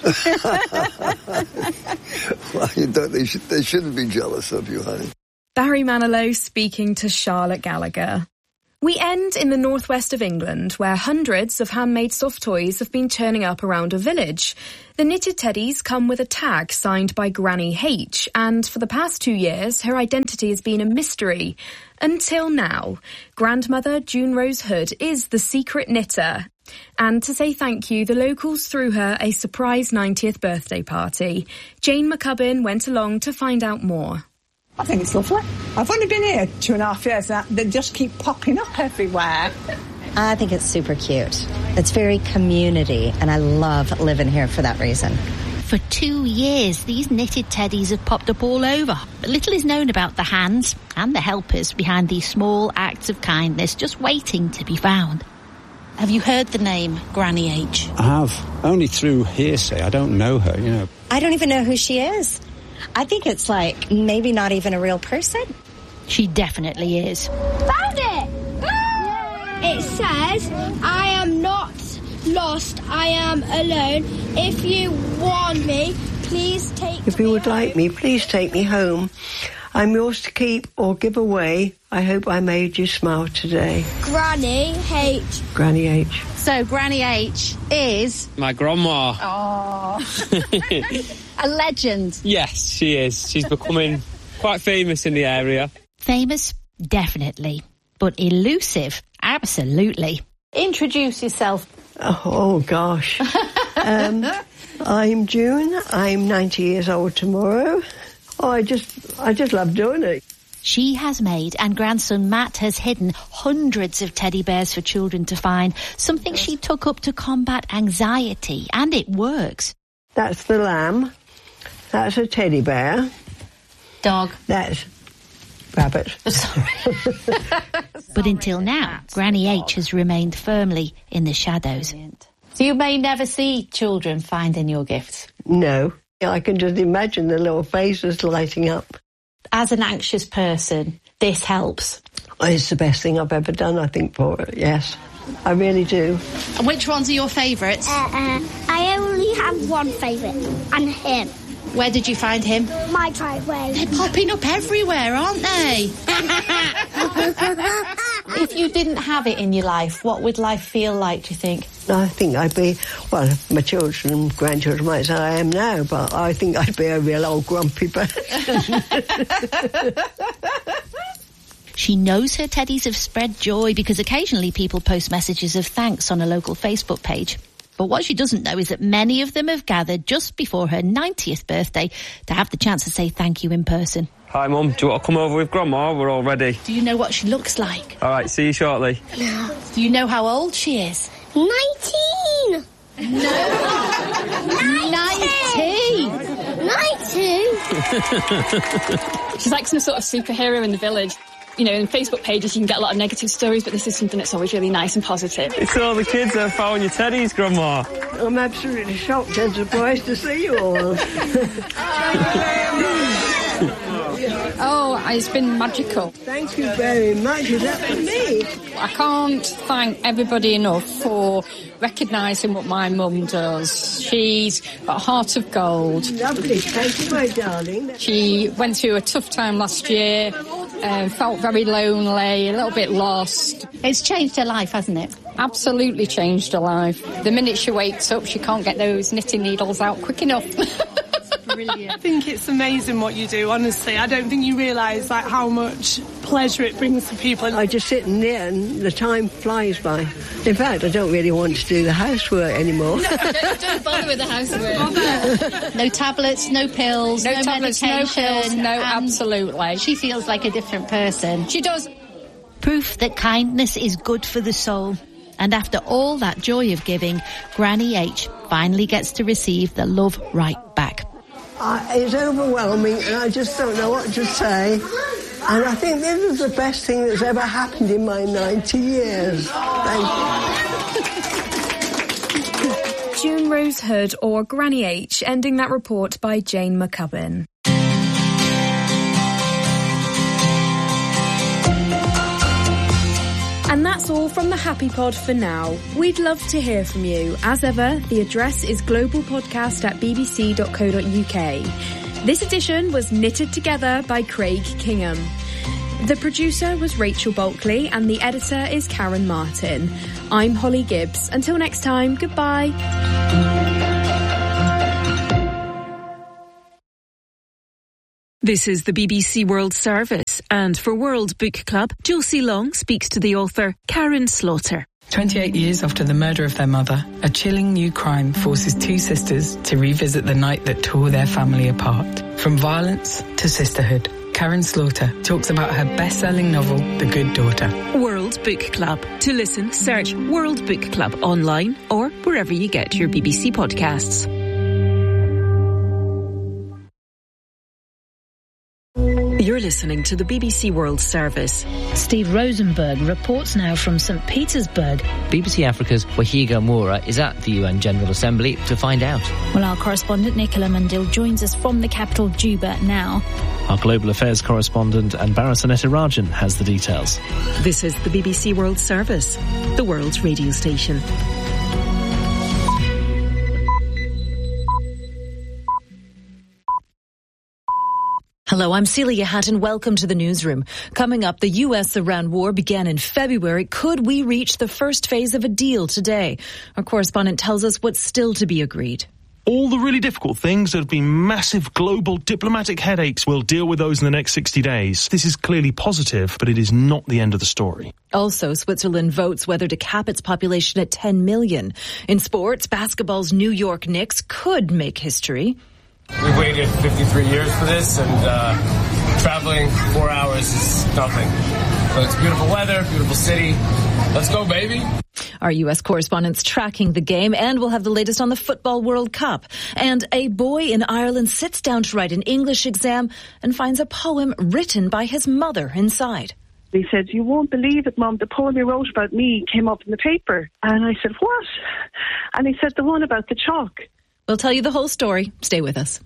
Well, you don't, they, should, they shouldn't be jealous of you, honey. Barry Manilow speaking to Charlotte Gallagher. We end in the northwest of England, where hundreds of handmade soft toys have been turning up around a village. The knitted teddies come with a tag signed by Granny H, and for the past two years, her identity has been a mystery. Until now, grandmother June Rose Hood is the secret knitter. And to say thank you, the locals threw her a surprise ninetieth birthday party. Jane McCubbin went along to find out more. I think it's lovely. I've only been here two and a half years now. They just keep popping up everywhere. I think it's super cute. It's very community, and I love living here for that reason. For two years, these knitted teddies have popped up all over. But little is known about the hands and the helpers behind these small acts of kindness just waiting to be found. Have you heard the name Granny H? I have. Only through hearsay. I don't know her, you know. I don't even know who she is. I think it's like maybe not even a real person. She definitely is. Found it! It says, I am not lost, I am alone. If you want me, please take me If you would like me, please take me home. I'm yours to keep or give away. I hope I made you smile today. Granny H. Granny H. So Granny H is... my grandma. Oh. A legend. Yes, she is. She's becoming quite famous in the area. Famous? Definitely. But elusive? Absolutely. Introduce yourself. Oh, oh gosh. um, I'm June. I'm ninety years old tomorrow. Oh, I just, I just love doing it. She has made, and grandson Matt has hidden, hundreds of teddy bears for children to find, something she took up to combat anxiety, and it works. That's the lamb. That's a teddy bear. Dog. That's rabbit. Sorry. But until now, Granny H has remained firmly in the shadows. So you may never see children finding your gifts? No. I can just imagine the little faces lighting up. As an anxious person, this helps. It's the best thing I've ever done, I think, for it, yes. I really do. And which ones are your favourites? Uh, uh, I only have one favourite, and him. Where did you find him? My driveway. They're popping up everywhere, aren't they? If you didn't have it in your life, what would life feel like, do you think? I think I'd be, well, my children and grandchildren might say I am now, but I think I'd be a real old grumpy person. She knows her teddies have spread joy because occasionally people post messages of thanks on a local Facebook page. But what she doesn't know is that many of them have gathered just before her ninetieth birthday to have the chance to say thank you in person. Hi, Mum. Do you want to come over with Grandma? We're all ready. Do you know what she looks like? All right, see you shortly. No. Do you know how old she is? Nineteen! No. Nineteen! Nineteen! She's like some sort of superhero in the village. You know, in Facebook pages you can get a lot of negative stories, but this is something that's always really nice and positive. It's all the kids that have found your teddies, Grandma. I'm absolutely shocked and surprised to see you all. Oh, it's been magical. Thank you very much. Is that for me? I can't thank everybody enough for recognising what my mum does. She's got a heart of gold. Lovely. Thank you, my darling. She went through a tough time last year, uh, felt very lonely, a little bit lost. It's changed her life, hasn't it? Absolutely changed her life. The minute she wakes up, she can't get those knitting needles out quick enough. Brilliant. I think it's amazing what you do, honestly. I don't think you realise like how much pleasure it brings to people. I just sit in there and the time flies by. In fact, I don't really want to do the housework anymore. No, don't, don't bother with the housework. No tablets, no pills, no, no tablets, medication. No pills, no, absolutely. She feels like a different person. She does. Proof that kindness is good for the soul. And after all that joy of giving, Granny H finally gets to receive the love right back. Uh, it's overwhelming and I just don't know what to say. And I think this is the best thing that's ever happened in my ninety years. Thank you. June Rose Hood or Granny H, ending that report by Jane McCubbin. And that's all from the Happy Pod for now. We'd love to hear from you. As ever, the address is globalpodcast at b b c dot co dot u k. This edition was knitted together by Craig Kingham. The producer was Rachel Bulkley and the editor is Karen Martin. I'm Holly Gibbs. Until next time, goodbye. This is the B B C World Service, and for World Book Club, Josie Long speaks to the author Karen Slaughter. twenty-eight years after the murder of their mother, a chilling new crime forces two sisters to revisit the night that tore their family apart. From violence to sisterhood, Karen Slaughter talks about her best-selling novel, The Good Daughter. World Book Club. To listen, search World Book Club online or wherever you get your B B C podcasts. You're listening to the B B C World Service. Steve Rosenberg reports now from Saint Petersburg. B B C Africa's Wahiga Moura is at the U N General Assembly to find out. Well, our correspondent Nicola Mandil joins us from the capital Juba now. Our global affairs correspondent Anbara Rajan has the details. This is the B B C World Service, the world's radio station. Hello, I'm Celia Hatton. Welcome to the newsroom. Coming up, the U S Iran war began in February. Could we reach the first phase of a deal today? Our correspondent tells us what's still to be agreed. All the really difficult things that have been massive global diplomatic headaches, we'll deal with those in the next sixty days. This is clearly positive, but it is not the end of the story. Also, Switzerland votes whether to cap its population at ten million. In sports, basketball's New York Knicks could make history. We've waited fifty-three years for this, and uh, traveling four hours is nothing. But it's beautiful weather, beautiful city. Let's go, baby. Our U S correspondent's tracking the game, and we'll have the latest on the Football World Cup. And a boy in Ireland sits down to write an English exam and finds a poem written by his mother inside. He said, "You won't believe it, Mum, the poem you wrote about me came up in the paper." And I said, "What?" And he said, "The one about the chalk." We'll tell you the whole story. Stay with us.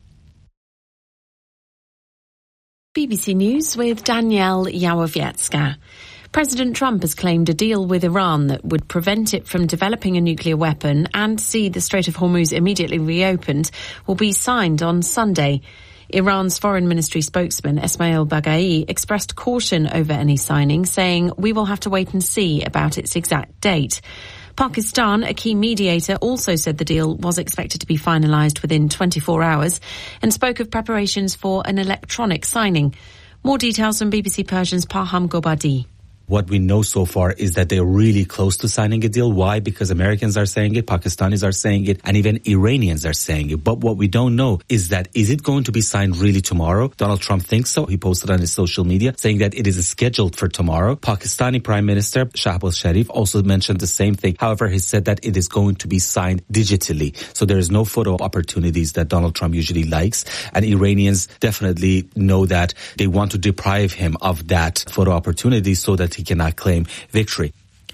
B B C News with Danielle Yawowiecka. President Trump has claimed a deal with Iran that would prevent it from developing a nuclear weapon and see the Strait of Hormuz immediately reopened will be signed on Sunday. Iran's foreign ministry spokesman Esmail Baghai expressed caution over any signing, saying we will have to wait and see about its exact date. Pakistan, a key mediator, also said the deal was expected to be finalised within twenty-four hours and spoke of preparations for an electronic signing. More details from B B C Persian's Parham Gobadi. What we know so far is that they're really close to signing a deal. Why? Because Americans are saying it, Pakistanis are saying it, and even Iranians are saying it. But what we don't know is that, is it going to be signed really tomorrow? Donald Trump thinks so. He posted on his social media saying that it is scheduled for tomorrow. Pakistani Prime Minister Shahbaz Sharif also mentioned the same thing. However, he said that it is going to be signed digitally. So there is no photo opportunities that Donald Trump usually likes. And Iranians definitely know that they want to deprive him of that photo opportunity so that he cannot claim victory.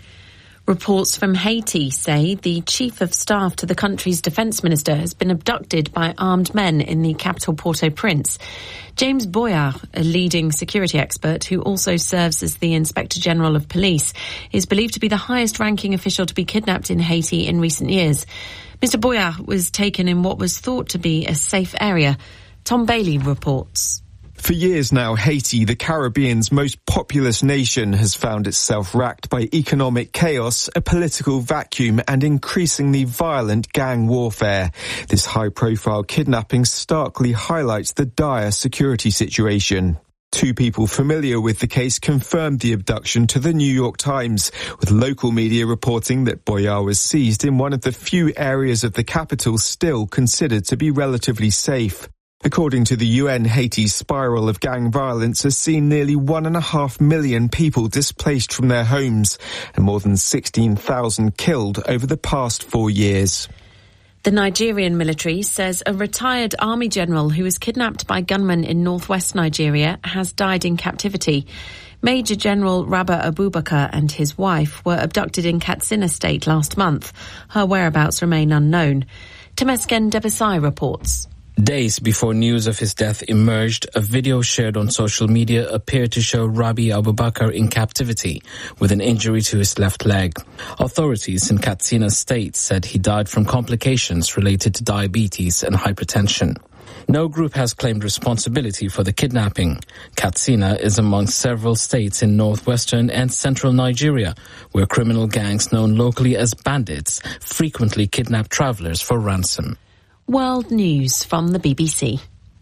Reports from Haiti say the chief of staff to the country's defence minister has been abducted by armed men in the capital Port-au-Prince. James Boyard, a leading security expert who also serves as the Inspector General of Police, is believed to be the highest-ranking official to be kidnapped in Haiti in recent years. Mister Boyard was taken in what was thought to be a safe area. Tom Bailey reports. For years now, Haiti, the Caribbean's most populous nation, has found itself racked by economic chaos, a political vacuum, and increasingly violent gang warfare. This high-profile kidnapping starkly highlights the dire security situation. Two people familiar with the case confirmed the abduction to the New York Times, with local media reporting that Boyard was seized in one of the few areas of the capital still considered to be relatively safe. According to the U N, Haiti's spiral of gang violence has seen nearly one and a half million people displaced from their homes and more than sixteen thousand killed over the past four years. The Nigerian military says a retired army general who was kidnapped by gunmen in northwest Nigeria has died in captivity. Major General Rabah Abubakar and his wife were abducted in Katsina State last month. Her whereabouts remain unknown. Temesgen Debesai reports. Days before news of his death emerged, a video shared on social media appeared to show Rabi Abubakar in captivity with an injury to his left leg. Authorities in Katsina State said he died from complications related to diabetes and hypertension. No group has claimed responsibility for the kidnapping. Katsina is among several states in northwestern and central Nigeria, where criminal gangs known locally as bandits frequently kidnap travelers for ransom. World News from the B B C.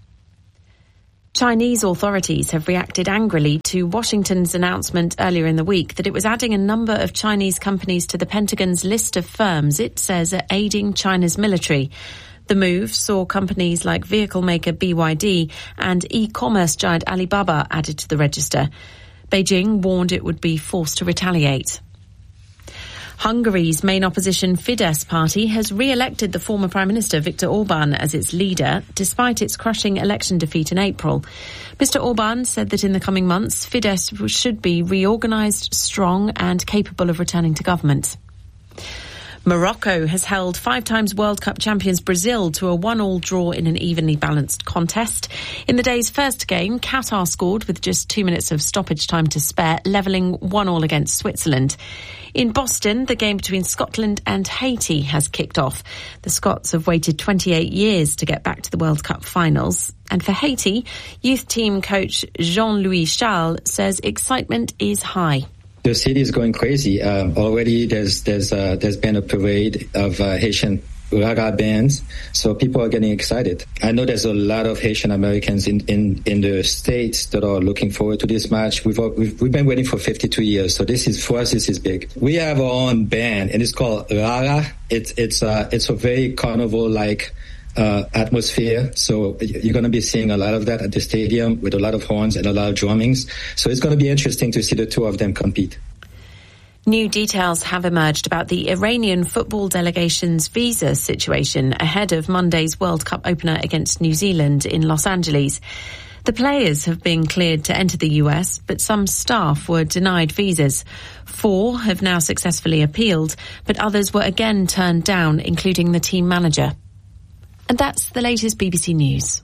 Chinese authorities have reacted angrily to Washington's announcement earlier in the week that it was adding a number of Chinese companies to the Pentagon's list of firms it says are aiding China's military. The move saw companies like vehicle maker B Y D and e-commerce giant Alibaba added to the register. Beijing warned it would be forced to retaliate. Hungary's main opposition Fidesz party has re-elected the former Prime Minister Viktor Orban as its leader, despite its crushing election defeat in April. Mister Orban said that in the coming months, Fidesz should be reorganised, strong and capable of returning to government. Morocco has held five times World Cup champions Brazil to a one-all draw in an evenly balanced contest. In the day's first game, Qatar scored with just two minutes of stoppage time to spare, levelling one-all against Switzerland. In Boston, the game between Scotland and Haiti has kicked off. The Scots have waited twenty-eight years to get back to the World Cup finals. And for Haiti, youth team coach Jean-Louis Charles says excitement is high. The city is going crazy. Um, already there's there's uh, there's been a parade of uh, Haitian raga bands, so people are getting excited. I know there's a lot of Haitian Americans in, in, in the States that are looking forward to this match. We've, we've we've been waiting for fifty-two years, so this is for us. This is big. We have our own band, and it's called Raga. It's it's uh, it's a very carnival-like uh, atmosphere. So you're going to be seeing a lot of that at the stadium with a lot of horns and a lot of drummings. So it's going to be interesting to see the two of them compete. New details have emerged about the Iranian football delegation's visa situation ahead of Monday's World Cup opener against New Zealand in Los Angeles. The players have been cleared to enter the U S, but some staff were denied visas. Four have now successfully appealed, but others were again turned down, including the team manager. And that's the latest B B C News.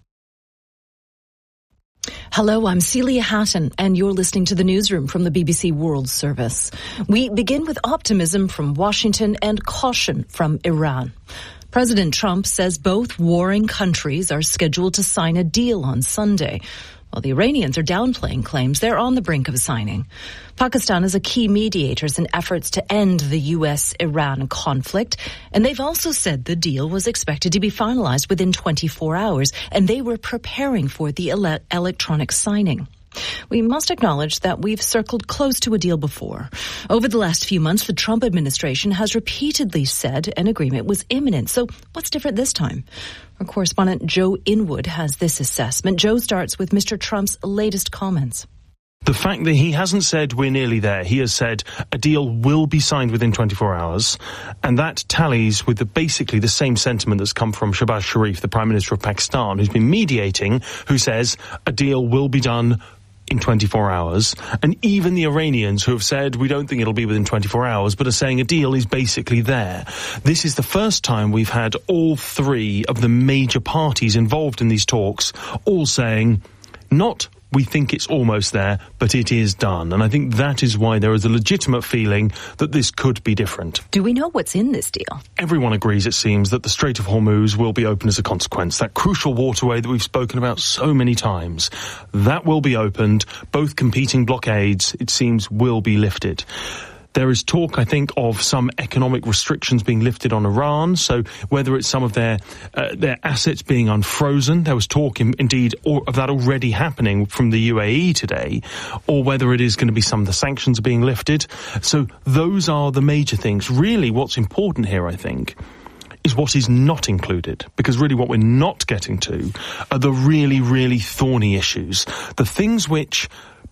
Hello, I'm Celia Hatton, and you're listening to the newsroom from the B B C World Service. We begin with optimism from Washington and caution from Iran. President Trump says both warring countries are scheduled to sign a deal on Sunday, while the Iranians are downplaying claims they're on the brink of signing. Pakistan is a key mediator in efforts to end the U S Iran conflict, and they've also said the deal was expected to be finalized within twenty-four hours, and they were preparing for the ele- electronic signing. We must acknowledge that we've circled close to a deal before. Over the last few months, the Trump administration has repeatedly said an agreement was imminent. So what's different this time? Our correspondent Joe Inwood has this assessment. Joe starts with Mister Trump's latest comments. The fact that he hasn't said we're nearly there, he has said a deal will be signed within twenty-four hours, and that tallies with the, basically the same sentiment that's come from Shehbaz Sharif, the Prime Minister of Pakistan, who's been mediating, who says a deal will be done in twenty-four hours. And even the Iranians, who have said we don't think it'll be within twenty-four hours, but are saying a deal is basically there. This is the first time we've had all three of the major parties involved in these talks all saying not we think it's almost there, but it is done. And I think that is why there is a legitimate feeling that this could be different. Do we know what's in this deal? Everyone agrees, it seems, that the Strait of Hormuz will be open as a consequence. That crucial waterway that we've spoken about so many times, that will be opened. Both competing blockades, it seems, will be lifted. There is talk, I think, of some economic restrictions being lifted on Iran. So whether it's some of their uh, their assets being unfrozen, there was talk, in, indeed, or, of that already happening from the U A E today, or whether it is going to be some of the sanctions being lifted. So those are the major things. Really, what's important here, I think, is what is not included, because really what we're not getting to are the really, really thorny issues, the things which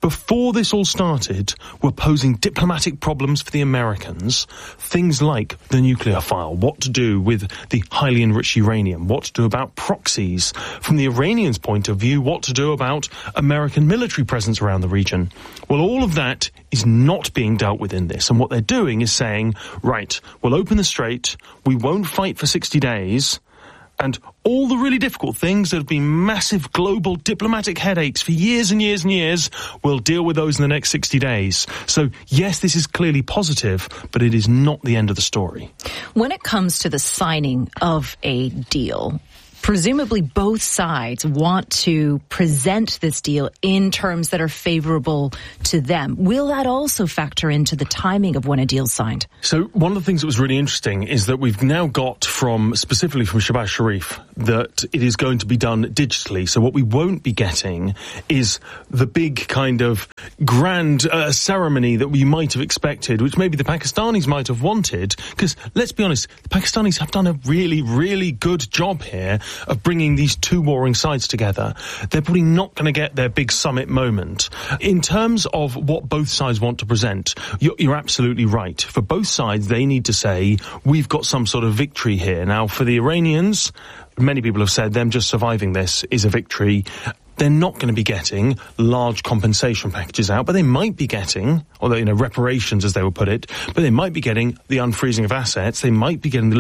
before this all started, were posing diplomatic problems for the Americans. Things like the nuclear file, what to do with the highly enriched uranium, what to do about proxies. From the Iranians' point of view, what to do about American military presence around the region. Well, all of that is not being dealt with in this. And what they're doing is saying, right, we'll open the strait, we won't fight for sixty days, and all the really difficult things that have been massive global diplomatic headaches for years and years and years, we'll deal with those in the next sixty days. So, yes, this is clearly positive, but it is not the end of the story. When it comes to the signing of a deal, presumably both sides want to present this deal in terms that are favorable to them. Will that also factor into the timing of when a deal's signed? So one of the things that was really interesting is that we've now got from, specifically from Shehbaz Sharif, that it is going to be done digitally. So what we won't be getting is the big kind of grand uh, ceremony that we might have expected, which maybe the Pakistanis might have wanted. Because let's be honest, the Pakistanis have done a really, really good job here of bringing these two warring sides together. They're probably not going to get their big summit moment. In terms of what both sides want to present, you're, you're absolutely right. For both sides, they need to say, we've got some sort of victory here. Now, for the Iranians, many people have said them just surviving this is a victory. They're not going to be getting large compensation packages out, but they might be getting, although, you know, reparations, as they would put it, but they might be getting the unfreezing of assets. They might be getting the